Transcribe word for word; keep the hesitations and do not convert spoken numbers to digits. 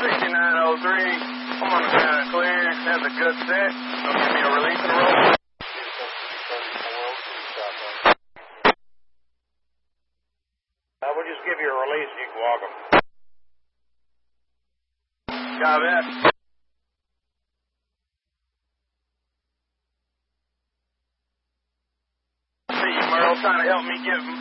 sixty-nine oh three. I'm on the ground and clear. Has a good set. Don't give me a release and a roll. I will just give you a release and you can walk them. Got that. See you, Merle, trying to help me get